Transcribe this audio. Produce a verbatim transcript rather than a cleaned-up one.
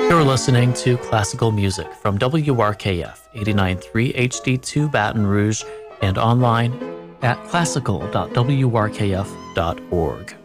You're listening to classical music from W R K F eighty-nine point three H D two Baton Rouge and online at classical dot w r k f dot org.